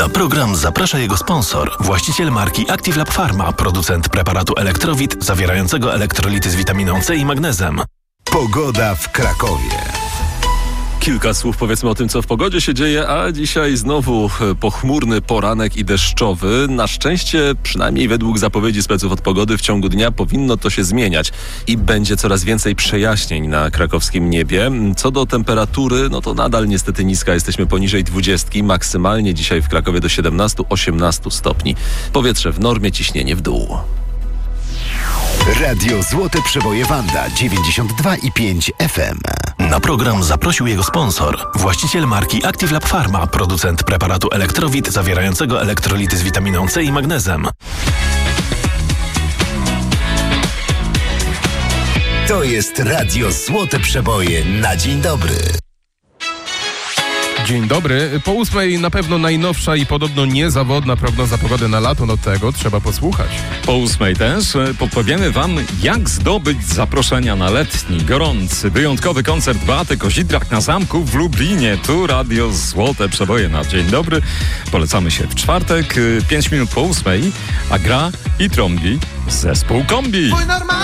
Na program zaprasza jego sponsor, właściciel marki Active Lab Pharma, producent preparatu Elektrowit zawierającego elektrolity z witaminą C i magnezem. Pogoda w Krakowie. Kilka słów powiedzmy o tym, co w pogodzie się dzieje, a dzisiaj znowu pochmurny poranek i deszczowy. Na szczęście, przynajmniej według zapowiedzi speców od pogody, w ciągu dnia powinno to się zmieniać i będzie coraz więcej przejaśnień na krakowskim niebie. Co do temperatury, no to nadal niestety niska, jesteśmy poniżej 20, maksymalnie dzisiaj w Krakowie do 17-18 stopni. Powietrze w normie, ciśnienie w dół. Radio Złote Przeboje Wanda 92,5 FM. Na program zaprosił jego sponsor, właściciel marki Active Lab Pharma, producent preparatu Elektrowit zawierającego elektrolity z witaminą C i magnezem. To jest Radio Złote Przeboje na dzień dobry. Dzień dobry. Po 8:00 na pewno najnowsza i podobno niezawodna prognoza pogody na lato, no tego trzeba posłuchać. Po 8:00 też podpowiemy Wam, jak zdobyć zaproszenia na letni, gorący, wyjątkowy koncert Beaty Kozidrak na Zamku w Lublinie. Tu Radio Złote Przeboje na dzień dobry. Polecamy się w czwartek, 5 minut po 8:00, a gra i trąbi zespół Kombi.